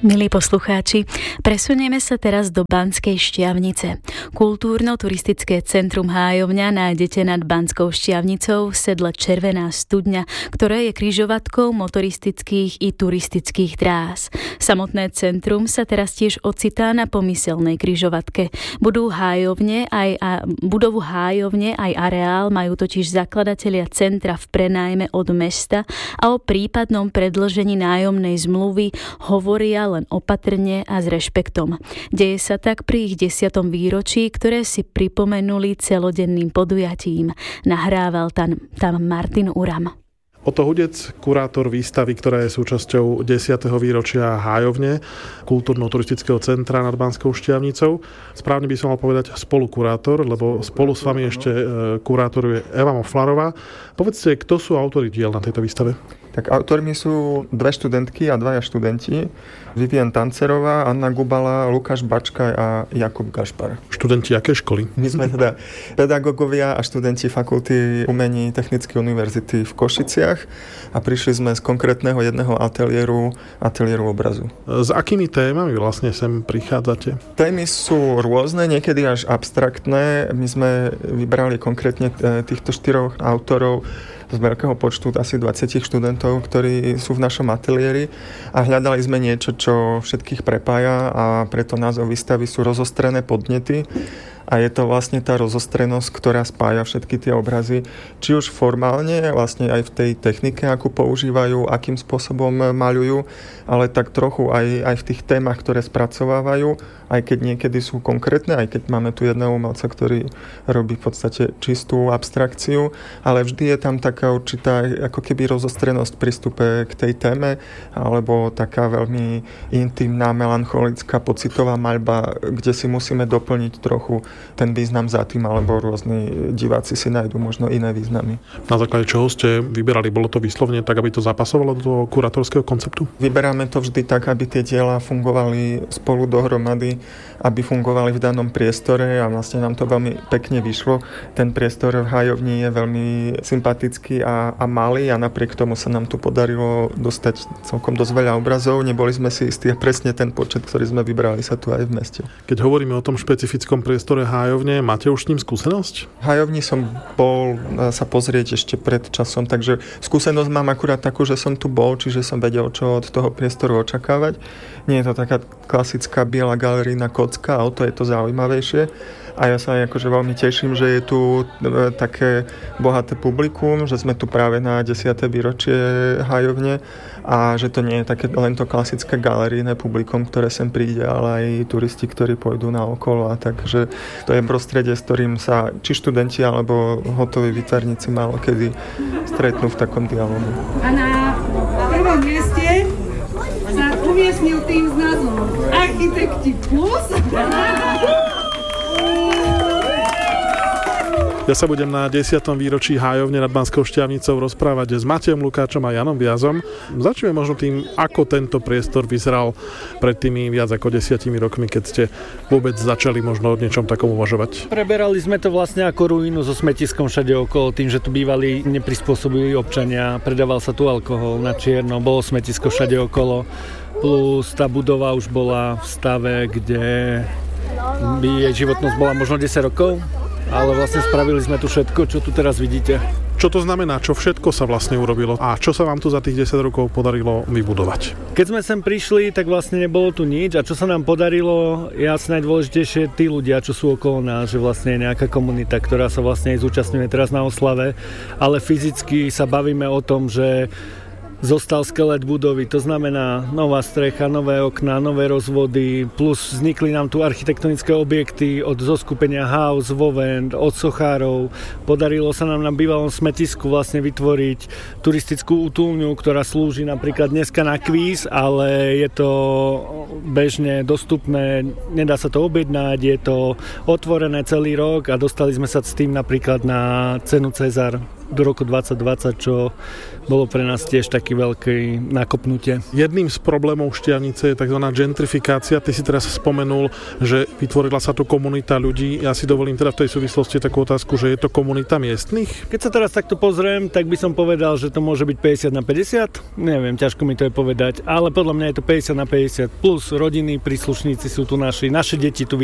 Milí poslucháči, presunieme sa teraz do Banskej Štiavnice. Kultúrno-turistické centrum Hájovňa nájdete nad Banskou Štiavnicou v sedle Červená studňa, ktoré je križovatkou motoristických i turistických trás. Samotné centrum sa teraz tiež ocitá na pomyselnej križovatke. Budovu Hájovne aj areál majú totiž zakladatelia centra v prenájme od mesta a o prípadnom predĺžení nájomnej zmluvy hovoria len opatrne a s rešpektom. Deje sa tak pri ich 10. výročí, ktoré si pripomenuli celodenným podujatím. Nahrával tam Martin Uram. Oto Hudec, kurátor výstavy, ktorá je súčasťou 10. výročia Hájovne, kultúrno-turistického centra nad Banskou Štiavnicou. Správne by som mal povedať spolukurátor, lebo spolu s vami ešte kurátoruje Eva Moflarová. Povedzte, kto sú autori diel na tejto výstave? Tak autormi sú 2 študentky a 2 študenti. Vivian Tancerová, Anna Gubala, Lukáš Bačka a Jakub Gašpar. Študenti aké školy? My sme teda pedagógovia a študenti Fakulty umení Technickej univerzity v Košiciach a prišli sme z konkrétneho jedného ateliéru obrazu. S akými témami vlastne sem prichádzate? Témy sú rôzne, niekedy až abstraktné. My sme vybrali konkrétne týchto 4 autorov z veľkého počtu asi 20 študentov, ktorí sú v našom ateliéri a hľadali sme niečo, čo všetkých prepája a preto názov výstavy sú rozostrené podnety. A je to vlastne tá rozostrenosť, ktorá spája všetky tie obrazy, či už formálne, vlastne aj v tej technike, akú používajú, akým spôsobom maľujú, ale tak trochu aj v tých témach, ktoré spracovávajú, aj keď niekedy sú konkrétne, aj keď máme tu jedného umelca, ktorý robí v podstate čistú abstrakciu, ale vždy je tam taká určitá ako keby rozostrenosť v prístupe k tej téme, alebo taká veľmi intimná, melancholická, pocitová maľba, kde si musíme doplniť trochu ten význam za tým, alebo rôzni diváci si nájdú možno iné významy. Na základe čoho ste vyberali? Bolo to vyslovne tak, aby to zapasovalo do kurátorského konceptu? Vyberáme to vždy tak, aby tie diela fungovali spolu dohromady, aby fungovali v danom priestore a vlastne nám to veľmi pekne vyšlo. Ten priestor v Hájovni je veľmi sympatický a malý a napriek tomu sa nám tu podarilo dostať celkom dosť veľa obrazov. Neboli sme si istí a presne ten počet, ktorý sme vybrali, sa tu aj v meste. Keď hovoríme o tom špecifickom priestore Hájovne, máte už s ním skúsenosť? V Hájovni som bol sa pozrieť ešte pred časom, takže skúsenosť mám akurát takú, že som tu bol, čiže som vedel, čo od toho priestoru očakávať. Nie je to taká klasická biela galerijná kocka, a o to je to zaujímavejšie. A ja sa akože veľmi teším, že je tu také bohaté publikum, že sme tu práve na 10. výročie Hájovne a že to nie je také len to klasické galerijné publikum, ktoré sem príde, ale aj turisti, ktorí pôjdu na okolo. A takže to je prostredie, s ktorým sa či študenti alebo hotoví výtvarníci málo kedy stretnú v takom dialogu. A na prvom mieste sa umiestnil tým s názvom Architekti Plus. Ja sa budem na 10. výročí Hájovne nad Banskou Štiavnicou rozprávať s Matejom Lukáčom a Janom Viazom. Začneme možno tým, ako tento priestor vyzeral pred tými viac ako 10 rokmi, keď ste vôbec začali možno o niečom takom uvažovať. Preberali sme to vlastne ako ruínu so smetiskom všade okolo, tým, že tu bývali neprispôsobili občania, predával sa tu alkohol na čierno, bolo smetisko všade okolo, plus tá budova už bola v stave, kde by jej životnosť bola možno 10 rokov. Ale vlastne spravili sme tu všetko, čo tu teraz vidíte. Čo to znamená? Čo všetko sa vlastne urobilo? A čo sa vám tu za tých 10 rokov podarilo vybudovať? Keď sme sem prišli, tak vlastne nebolo tu nič. A čo sa nám podarilo, je asi najdôležitejšie tí ľudia, čo sú okolo nás, že vlastne je nejaká komunita, ktorá sa vlastne aj zúčastňuje teraz na oslave. Ale fyzicky sa bavíme o tom, že zostal skelet budovy, to znamená nová strecha, nové okná, nové rozvody, plus vznikli nám tu architektonické objekty od zoskupenia House, Vovend, od sochárov. Podarilo sa nám na bývalom smetisku vlastne vytvoriť turistickú útulňu, ktorá slúži napríklad dneska na kvíz, ale je to bežne dostupné, nedá sa to objednať, je to otvorené celý rok a dostali sme sa s tým napríklad na cenu Cezar. do roku 2020, čo bolo pre nás tiež taký veľký nakopnutie. Jedným z problémov Štiavnice je tzv. Gentrifikácia. Ty si teraz spomenul, že vytvorila sa tu komunita ľudí. Ja si dovolím teda v tej súvislosti takú otázku, že je to komunita miestnych? Keď sa teraz takto pozriem, tak by som povedal, že to môže byť 50/50. Neviem, ťažko mi to je povedať, ale podľa mňa je to 50/50. Plus rodiny, príslušníci sú tu naše deti tu